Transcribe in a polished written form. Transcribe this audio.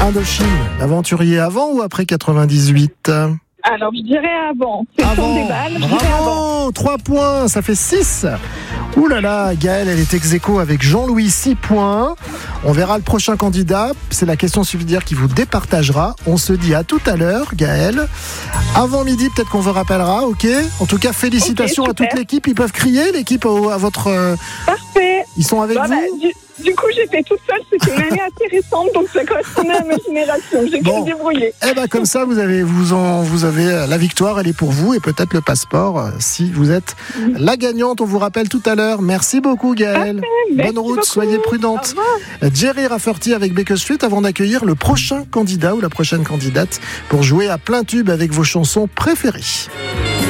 Indochine, aventurier avant ou après 98? Alors, je dirais avant. C'est le temps des balles, je dirais avant. Bravo, 3 points, ça fait 6. Ouh là là, Gaëlle, elle est ex-aequo avec Jean-Louis, 6 points. On verra le prochain candidat. C'est la question subsidiaire qui vous départagera. On se dit à tout à l'heure, Gaëlle. Avant midi, peut-être qu'on vous rappellera, ok? En tout cas, félicitations à toute l'équipe. Ils peuvent crier, l'équipe à votre... Parfait. Ils sont avec vous? Du coup, j'étais toute seule, c'était une année intéressante, donc ça correspondait à ma génération. J'ai pu me débrouiller. Eh ben comme ça, vous avez la victoire, elle est pour vous, et peut-être le passeport si vous êtes la gagnante. On vous rappelle tout à l'heure. Merci beaucoup, Gaëlle. Bonne route, soyez prudente. Jerry Rafferty avec Baker Street avant d'accueillir le prochain candidat ou la prochaine candidate pour jouer à plein tube avec vos chansons préférées.